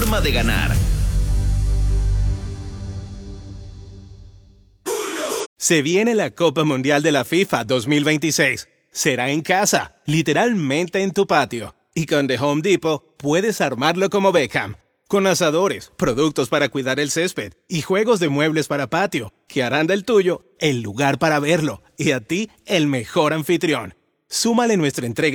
forma de ganar. Se viene la Copa Mundial de la FIFA 2026. Será en casa, literalmente en tu patio. Y con The Home Depot puedes armarlo como Beckham. Con asadores, productos para cuidar el césped y juegos de muebles para patio, que harán del tuyo el lugar para verlo y a ti el mejor anfitrión. Súmale nuestra entrega